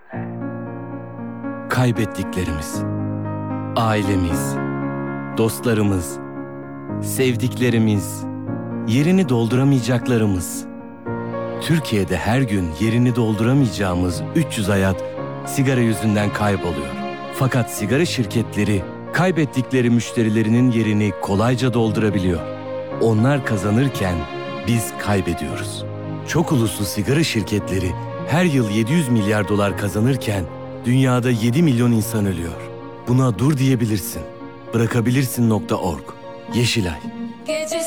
Kaybettiklerimiz, ailemiz, dostlarımız, sevdiklerimiz, yerini dolduramayacaklarımız. Türkiye'de her gün yerini dolduramayacağımız 300 hayat sigara yüzünden kayboluyor. Fakat sigara şirketleri kaybettikleri müşterilerinin yerini kolayca doldurabiliyor. Onlar kazanırken biz kaybediyoruz. Çok uluslu sigara şirketleri her yıl 700 milyar dolar kazanırken dünyada 7 milyon insan ölüyor. Buna dur diyebilirsin. Bırakabilirsin.org. Yeşilay.